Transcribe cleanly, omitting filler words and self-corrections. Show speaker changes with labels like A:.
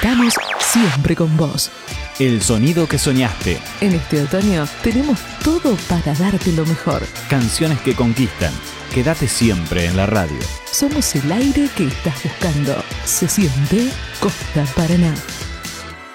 A: Estamos siempre con vos.
B: El sonido que soñaste.
A: En este otoño tenemos todo para darte lo mejor.
B: Canciones que conquistan. Quédate siempre en la radio.
A: Somos el aire que estás buscando. Sesión de Costa Paraná.